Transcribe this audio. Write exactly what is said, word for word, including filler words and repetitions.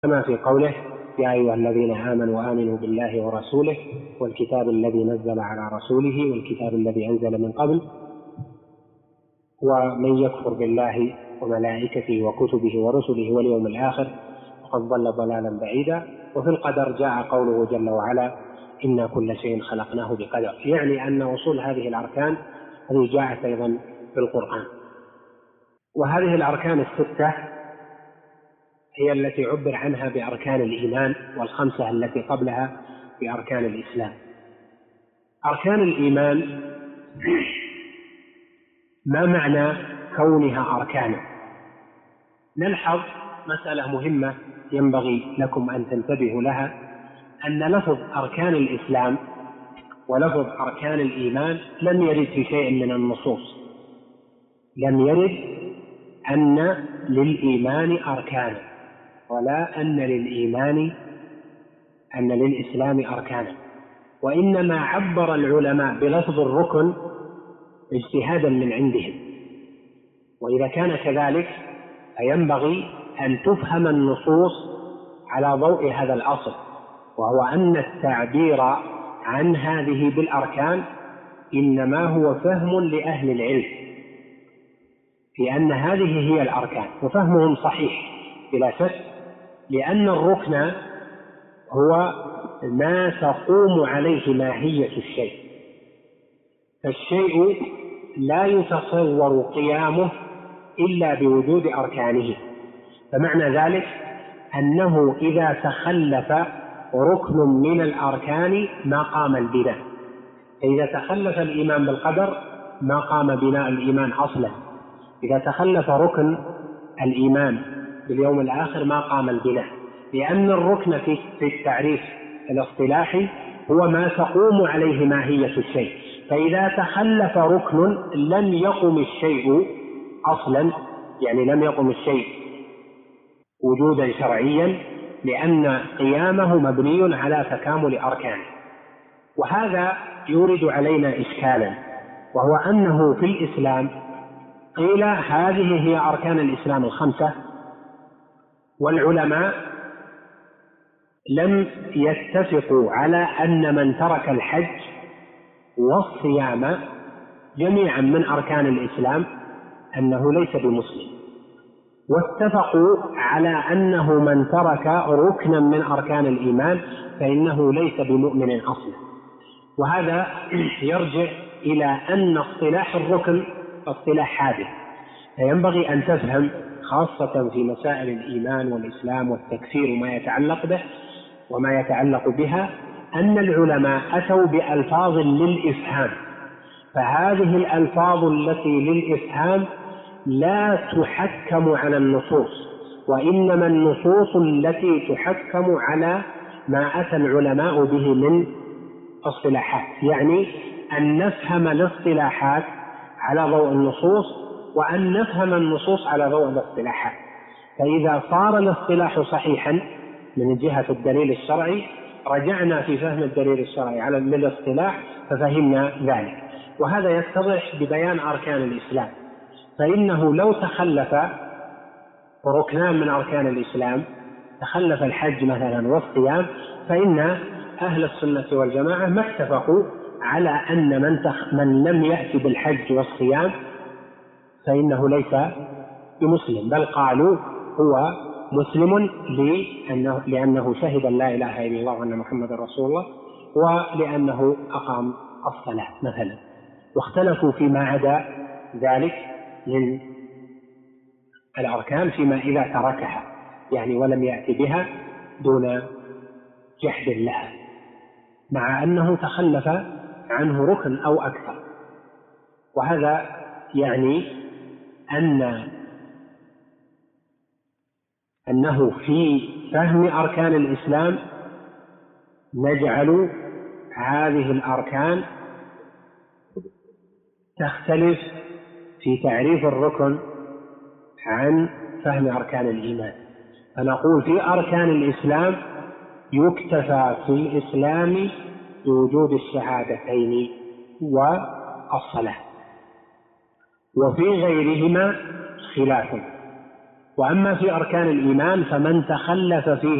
كما في قوله: يا أيها الذين آمنوا آمنوا بالله ورسوله والكتاب الذي نزل على رسوله والكتاب الذي أنزل من قبل، ومن يكفر بالله وملائكته وكتبه ورسله واليوم الآخر فقد ضل ضلالا بعيدا. وفي القدر جاء قوله جل وعلا: إنا كل شيء خلقناه بقدر، يعني أن أصول هذه الأركان هذه جاءت أيضا في القرآن. وهذه الأركان الستة هي التي عبر عنها بأركان الإيمان، والخمسة التي قبلها بأركان الإسلام. أركان الإيمان ما معنى كونها أركانا؟ نلحظ مسألة مهمة ينبغي لكم أن تنتبهوا لها، أن لفظ أركان الإسلام ولفظ أركان الإيمان لم يرد في شيء من النصوص، لم يرد أن للإيمان أركانا ولا أن للإيمان أن للإسلام أركانا، وإنما عبر العلماء بلفظ الركن اجتهادا من عندهم. وإذا كان كذلك فينبغي أن تفهم النصوص على ضوء هذا الأصل، وهو أن التعبير عن هذه بالأركان إنما هو فهم لأهل العلم في أن هذه هي الأركان، وفهمهم صحيح بلا شك، لأن الركن هو ما تقوم عليه ماهية الشيء، فالشيء لا يتصور قيامه إلا بوجود أركانه. فمعنى ذلك أنه إذا تخلف ركن من الأركان ما قام البناء، فإذا تخلف الإيمان بالقدر ما قام بناء الإيمان أصلا، إذا تخلف ركن الإيمان باليوم الآخر ما قام البناء، لأن الركن في التعريف الاصطلاحي هو ما تقوم عليه ماهية الشيء، فإذا تخلف ركن لم يقم الشيء أصلا، يعني لم يقم الشيء وجودا شرعيا، لأن قيامه مبني على تكامل أركانه. وهذا يورد علينا إشكالا، وهو أنه في الإسلام قيل هذه هي أركان الإسلام الخمسة، والعلماء لم يتفقوا على أن من ترك الحج والصيام جميعا من أركان الإسلام أنه ليس بمسلم، واتفقوا على أنه من ترك ركنا من أركان الإيمان فإنه ليس بمؤمن أصلا. وهذا يرجع إلى أن اصطلاح الركن اصطلاح حادث، فينبغي أن تفهم خاصة في مسائل الإيمان والإسلام والتكفير وما يتعلق به وما يتعلق بها أن العلماء أتوا بألفاظ للإفهام، فهذه الألفاظ التي للإفهام لا تحكم على النصوص، وإنما النصوص التي تحكم على ما أتى العلماء به من اصطلاحات، يعني أن نفهم الاصطلاحات على ضوء النصوص وأن نفهم النصوص على ضوء الاصطلاحات. فإذا صار الاصطلاح صحيحا من جهة الدليل الشرعي رجعنا في فهم الدليل الشرعي على الاصطلاح ففهمنا ذلك. وهذا يتضح ببيان أركان الإسلام، فإنه لو تخلف ركنان من أركان الإسلام، تخلف الحج مثلا والصيام، فإن أهل السنة والجماعة ما اتفقوا على أن من, تخ... من لم يأتي بالحج والصيام فإنه ليس بمسلم، بل قالوا هو مسلم لأنه, لأنه شهد أن لا إله إلا الله وأن محمد رسول الله، ولأنه أقام الصلاة مثلا. واختلفوا فيما عدا ذلك من الأركان فيما إذا تركها، يعني ولم يأتي بها دون جحد لها، مع أنه تخلف عنه ركن أو أكثر. وهذا يعني أن أنه في فهم أركان الإسلام نجعل هذه الأركان تختلف في تعريف الركن عن فهم أركان الإيمان، فنقول في أركان الإسلام يكتفى في الإسلام بوجود الشهادتين والصلاة، وفي غيرهما خلاف. وأما في أركان الإيمان فمن تخلف فيه